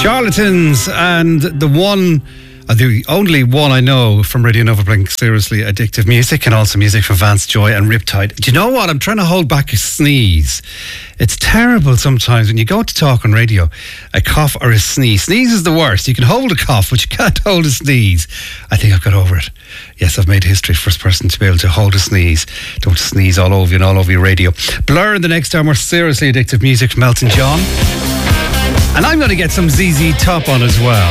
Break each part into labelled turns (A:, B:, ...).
A: Charlatans, and the only one I know from Radio Nova playing seriously addictive music, and also music from Vance Joy and Riptide. Do you know what? I'm trying to hold back a sneeze. It's terrible sometimes when you go to talk on radio, a cough or a sneeze. Sneeze is the worst. You can hold a cough, but you can't hold a sneeze. I think I've got over it. Yes, I've made history, first person to be able to hold a sneeze. Don't sneeze all over you and all over your radio. Blur in the next hour, more seriously addictive music from Elton John. And I'm going to get some ZZ Top on as well.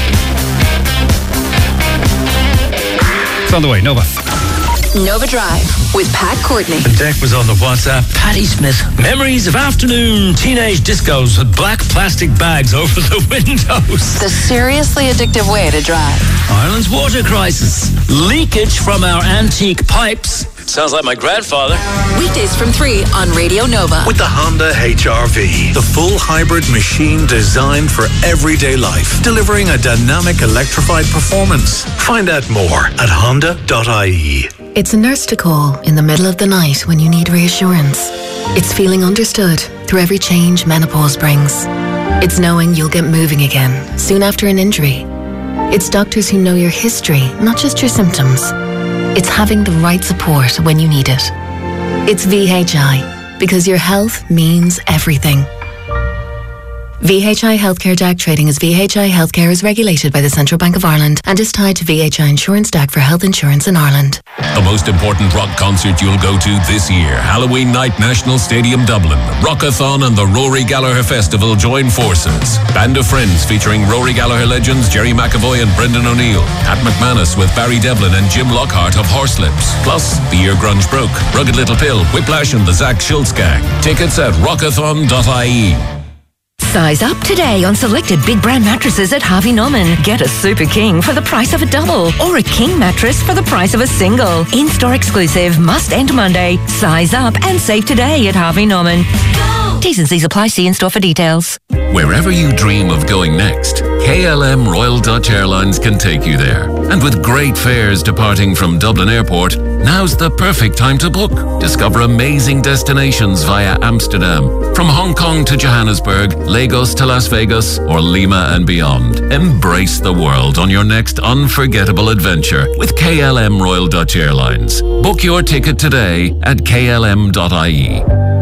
A: It's on the way, Nova.
B: Nova Drive with Pat Courtney.
C: The deck was on the WhatsApp. Patti Smith. Memories of afternoon teenage discos with black plastic bags over the windows.
B: The seriously addictive way to drive.
C: Ireland's water crisis. Leakage from our antique pipes. Sounds like my grandfather.
B: Weekdays from 3 on Radio Nova.
D: With the Honda HR-V, the full hybrid machine designed for everyday life, delivering a dynamic electrified performance. Find out more at honda.ie.
E: It's a nurse to call in the middle of the night when you need reassurance. It's feeling understood through every change menopause brings. It's knowing you'll get moving again soon after an injury. It's doctors who know your history, not just your symptoms. It's having the right support when you need it. It's VHI, because your health means everything. VHI Healthcare DAC trading as VHI Healthcare is regulated by the Central Bank of Ireland and is tied to VHI Insurance DAC for health insurance in Ireland.
F: The most important rock concert you'll go to this year, Halloween night, National Stadium, Dublin. Rockathon and the Rory Gallagher Festival join forces. Band of Friends featuring Rory Gallagher legends Jerry McAvoy and Brendan O'Neill. Pat McManus with Barry Devlin and Jim Lockhart of Horselips. Plus, The Year Grunge Broke, Rugged Little Pill, Whiplash and the Zach Schultz Gang. Tickets at rockathon.ie.
G: Size up today on selected big brand mattresses at Harvey Norman. Get a Super King for the price of a double or a King mattress for the price of a single. In-store exclusive, must end Monday. Size up and save today at Harvey Norman. T's and C's apply. See in-store for details.
F: Wherever you dream of going next, KLM Royal Dutch Airlines can take you there. And with great fares departing from Dublin Airport, now's the perfect time to book. Discover amazing destinations via Amsterdam. From Hong Kong to Johannesburg, Lagos to Las Vegas, or Lima and beyond. Embrace the world on your next unforgettable adventure with KLM Royal Dutch Airlines. Book your ticket today at klm.ie.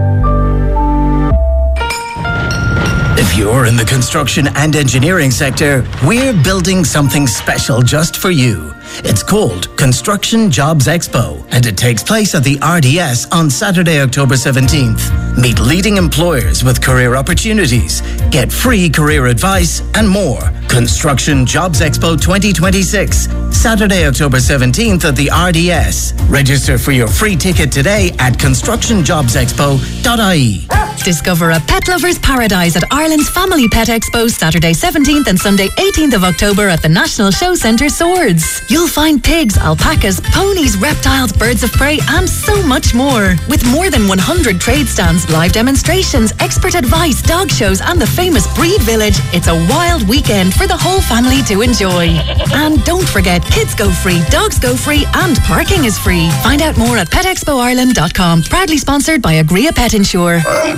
H: If you're in the construction and engineering sector, we're building something special just for you. It's called Construction Jobs Expo, and it takes place at the RDS on Saturday, October 17th. Meet leading employers with career opportunities, get free career advice, and more. Construction Jobs Expo 2026, Saturday, October 17th at the RDS. Register for your free ticket today at constructionjobsexpo.ie.
I: Discover a pet lover's paradise at Ireland's Family Pet Expo, Saturday 17th and Sunday 18th of October at the National Show Centre, Swords. You'll find pigs, alpacas, ponies, reptiles, birds of prey, and so much more. With more than 100 trade stands, live demonstrations, expert advice, dog shows, and the famous Breed Village, it's a wild weekend for the whole family to enjoy. And don't forget, kids go free, dogs go free, and parking is free. Find out more at petexpoireland.com. Proudly sponsored by Agria Pet Insure.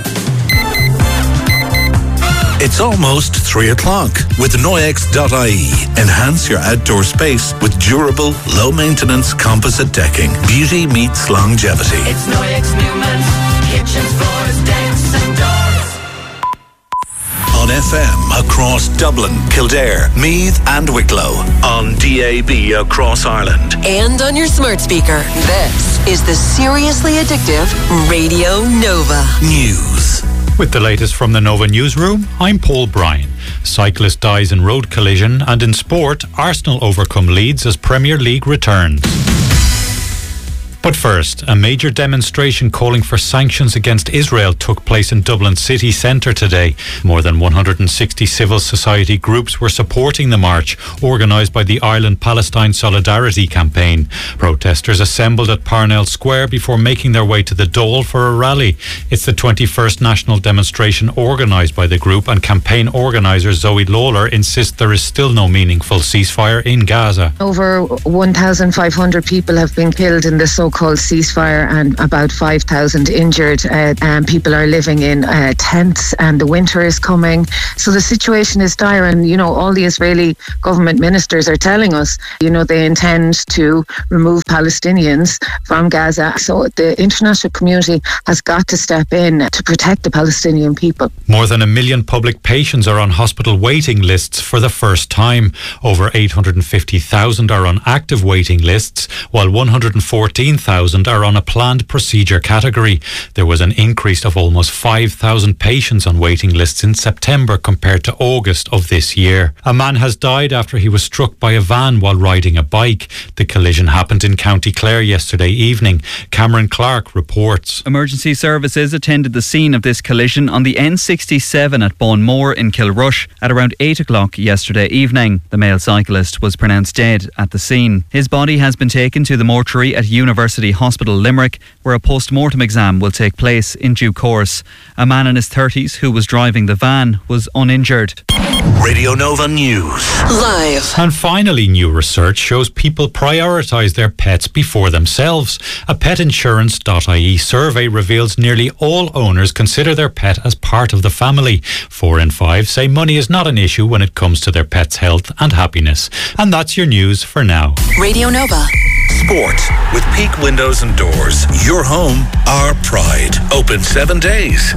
D: It's almost 3 o'clock with Noyex.ie. Enhance your outdoor space with durable, low-maintenance composite decking. Beauty meets longevity.
J: It's Noyex Newman's kitchens, floors, decks and doors.
D: On FM across Dublin, Kildare, Meath and Wicklow. On DAB across Ireland.
B: And on your smart speaker. This is the Seriously Addictive Radio Nova.
D: News.
K: With the latest from the Nova Newsroom, I'm Paul Bryan. Cyclist dies in road collision, and in sport, Arsenal overcome Leeds as Premier League returns. But first, a major demonstration calling for sanctions against Israel took place in Dublin city centre today. More than 160 civil society groups were supporting the march, organised by the Ireland-Palestine Solidarity Campaign. Protesters assembled at Parnell Square before making their way to the Dole for a rally. It's the 21st national demonstration organised by the group, and campaign organiser Zoe Lawler insists there is still no meaningful ceasefire in Gaza.
L: Over 1,500 people have been killed in the so so-called ceasefire, and about 5,000 injured. People are living in tents, and the winter is coming. So the situation is dire, and all the Israeli government ministers are telling us they intend to remove Palestinians from Gaza. So the international community has got to step in to protect the Palestinian people.
K: More than 1 million public patients are on hospital waiting lists for the first time. Over 850,000 are on active waiting lists, while 114,000 are on a planned procedure category. There was an increase of almost 5,000 patients on waiting lists in September compared to August of this year. A man has died after he was struck by a van while riding a bike. The collision happened in County Clare yesterday evening. Cameron Clark reports.
M: Emergency services attended the scene of this collision on the N67 at Bonmore in Kilrush at around 8 o'clock yesterday evening. The male cyclist was pronounced dead at the scene. His body has been taken to the mortuary at University Hospital Limerick, where a post-mortem exam will take place in due course. A man in his 30s who was driving the van was uninjured.
D: Radio Nova News.
B: Live.
K: And finally, new research shows people prioritise their pets before themselves. A petinsurance.ie survey reveals nearly all owners consider their pet as part of the family. 4 in 5 say money is not an issue when it comes to their pet's health and happiness. And that's your news for now.
B: Radio Nova.
D: Sport with Peak Windows and Doors. Your home, our pride. Open 7 days.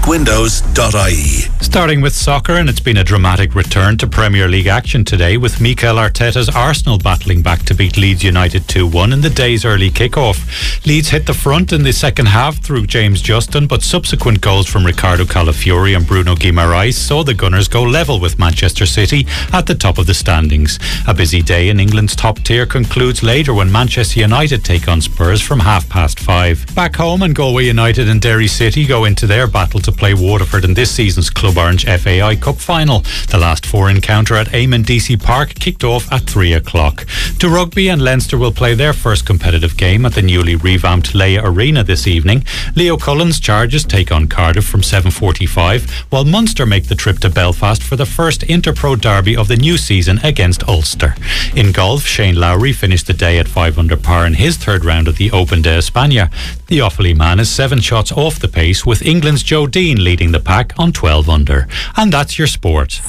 D: peakwindows.ie.
K: Starting with soccer, and it's been a dramatic return to Premier League action today, with Mikel Arteta's Arsenal battling back to beat Leeds United 2-1 in the day's early kick-off. Leeds hit the front in the second half through James Justin, but subsequent goals from Ricardo Calafiori and Bruno Guimaraes saw the Gunners go level with Manchester City at the top of the standings. A busy day in England's top tier concludes later when Manchester United take on Spurs from 5:30. Back home, and Galway United and Derry City go into their battle to play Waterford in this season's Club Orange FAI Cup final. The last 4 encounter at Eamon DC Park kicked off at 3 o'clock. To rugby, and Leinster will play their first competitive game at the newly revamped Leia Arena this evening. Leo Cullen's Chargers take on Cardiff from 7:45, while Munster make the trip to Belfast for the first Interpro derby of the new season against Ulster. In golf, Shane Lowry finished the day at 5 under par in his third round at the Open de España. The Offaly man is 7 shots off the pace, with England's Joe Dean leading the pack on 12 under. And that's your sport.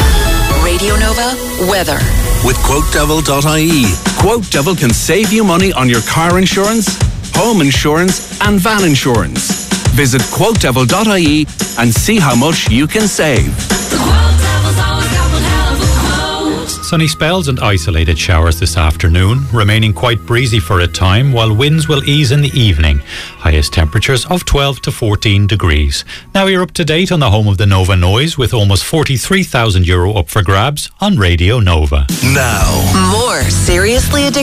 B: Radio Nova weather.
N: With QuoteDevil.ie. QuoteDevil can save you money on your car insurance, home insurance and van insurance. Visit QuoteDevil.ie and see how much you can save.
K: Sunny spells and isolated showers this afternoon, remaining quite breezy for a time, while winds will ease in the evening. Highest temperatures of 12 to 14 degrees. Now you're up to date on the home of the Nova Noise, with almost €43,000 up for grabs on Radio Nova.
D: Now.
B: More seriously addicted